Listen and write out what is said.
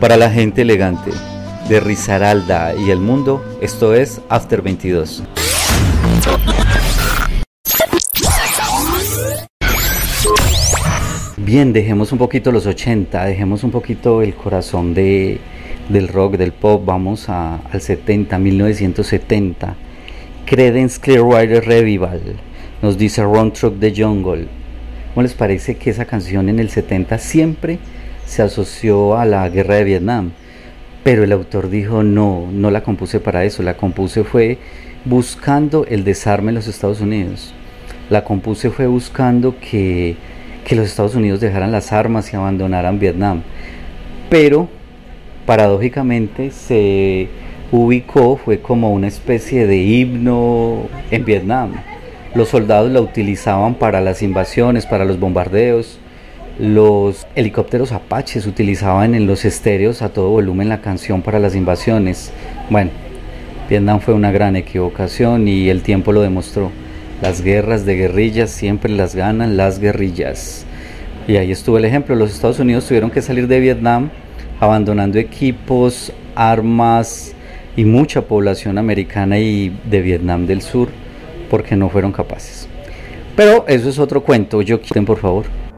Para la gente elegante de Risaralda y el mundo, esto es After 22. Bien, dejemos un poquito los 80, dejemos un poquito el corazón del rock, del pop, vamos al 70, 1970. Creedence Clearwater Revival, nos dice Run Through the Jungle. ¿Cómo les parece que esa canción en el 70 siempre se asoció a la guerra de Vietnam? Pero el autor dijo, no la compuse para eso, la compuse fue buscando el desarme en los Estados Unidos. La compuse fue buscando que los Estados Unidos dejaran las armas y abandonaran Vietnam. Pero, paradójicamente, se ubicó, fue como una especie de himno en Vietnam. Los soldados la utilizaban para las invasiones, para los bombardeos. Los helicópteros Apaches utilizaban en los estéreos a todo volumen la canción para las invasiones. Bueno, Vietnam fue una gran equivocación y el tiempo lo demostró. Las guerras de guerrillas siempre las ganan las guerrillas. Y ahí estuvo el ejemplo. Los Estados Unidos tuvieron que salir de Vietnam abandonando equipos, armas y mucha población americana y de Vietnam del Sur porque no fueron capaces. Pero eso es otro cuento. Yo quiten por favor.